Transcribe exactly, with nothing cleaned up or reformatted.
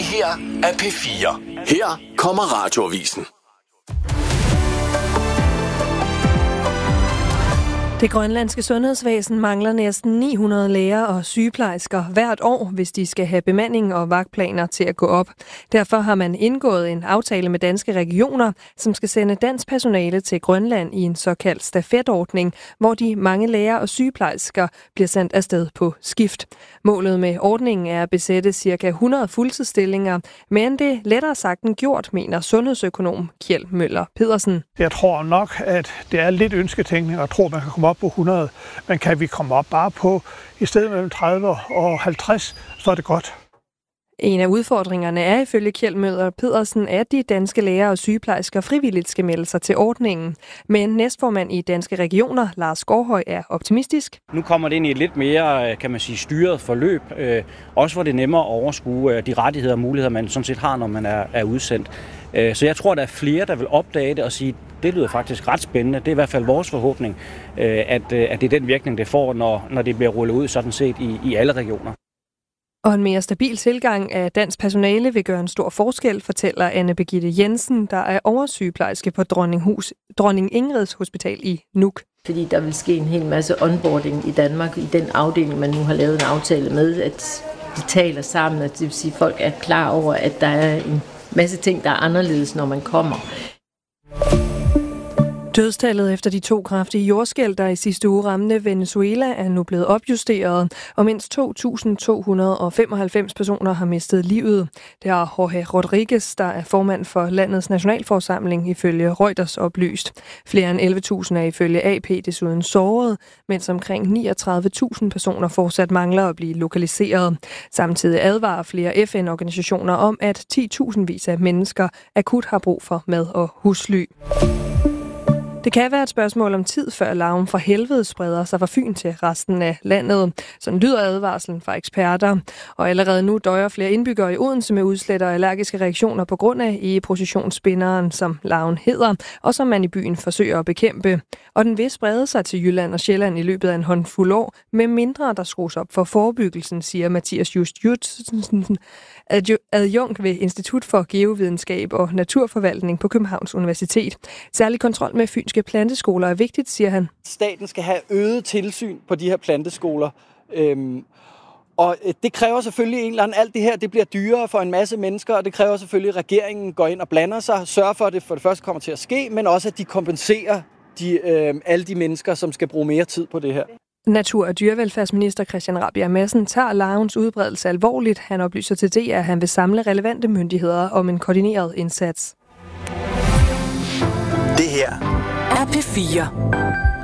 her er P fire. Her kommer Radioavisen. Det grønlandske sundhedsvæsen mangler næsten ni hundrede læger og sygeplejersker hvert år, hvis de skal have bemanding og vagtplaner til at gå op. Derfor har man indgået en aftale med danske regioner, som skal sende dansk personale til Grønland i en såkaldt stafetordning, hvor de mange læger og sygeplejersker bliver sendt afsted på skift. Målet med ordningen er at besætte ca. hundrede fuldtidsstillinger, men det er lettere sagt end gjort, mener sundhedsøkonom Kjeld Møller Pedersen. Jeg tror nok, at det er lidt ønsketænkning og tror, man kan komme op på hundrede, men kan vi komme op bare på i stedet mellem tredive og halvtreds, så er det godt. En af udfordringerne er ifølge Kjeld Møller Pedersen, at de danske læger og sygeplejersker frivilligt skal melde sig til ordningen. Men næstformand i Danske Regioner, Lars Gårdhøj, er optimistisk. Nu kommer det ind i et lidt mere, kan man sige, styret forløb, øh, også hvor det er nemmere at overskue øh, de rettigheder og muligheder, man sådan set har, når man er, er udsendt. Øh, så jeg tror, der er flere, der vil opdage det og sige, det lyder faktisk ret spændende. Det er i hvert fald vores forhåbning, øh, at, øh, at det er den virkning, det får, når, når det bliver rullet ud sådan set i, i alle regioner. Og en mere stabil tilgang af dansk personale vil gøre en stor forskel, fortæller Anne Birgitte Jensen, der er oversygeplejerske på Dronninghus, Dronning Ingrids Hospital i Nuuk. Fordi der vil ske en hel masse onboarding i Danmark i den afdeling, man nu har lavet en aftale med, at de taler sammen, at det vil sige, at folk er klar over, at der er en masse ting, der er anderledes, når man kommer. Dødstallet efter de to kraftige jordskælv, der i sidste uge ramte Venezuela, er nu blevet opjusteret, og mindst to tusind to hundrede og femoghalvfems personer har mistet livet. Det har Jorge Rodriguez, der er formand for landets nationalforsamling, ifølge Reuters oplyst. Flere end elleve tusind er ifølge A P desuden såret, mens omkring niogtredive tusind personer fortsat mangler at blive lokaliseret. Samtidig advarer flere F N-organisationer om, at ti tusindvis af mennesker akut har brug for mad og husly. Det kan være et spørgsmål om tid, før larven fra helvede spreder sig fra Fyn til resten af landet. Sådan lyder advarslen fra eksperter. Og allerede nu døjer flere indbyggere i Odense med udslæt og allergiske reaktioner på grund af egepositionsspinderen, som larven hedder, og som man i byen forsøger at bekæmpe. Og den vil sprede sig til Jylland og Sjælland i løbet af en håndfuld år, med mindre der skrues op for forebyggelsen, siger Mathias Just Jutsen, adjunkt ved Institut for Geovidenskab og Naturforvaltning på Københavns Universitet. Særlig kontrol med fynske planteskoler er vigtigt, siger han. Staten skal have øget tilsyn på de her planteskoler. Øhm, og det kræver selvfølgelig en eller anden, alt det her, det bliver dyrere for en masse mennesker, og det kræver selvfølgelig, at regeringen går ind og blander sig, sørger for, at det for det første kommer til at ske, men også, at de kompenserer de, øh, alle de mennesker, som skal bruge mere tid på det her. Natur- og dyrevelfærdsminister Christian Rabjerg Madsen tager larvens udbredelse alvorligt. Han oplyser til D R, at han vil samle relevante myndigheder om en koordineret indsats. Det her er P fire.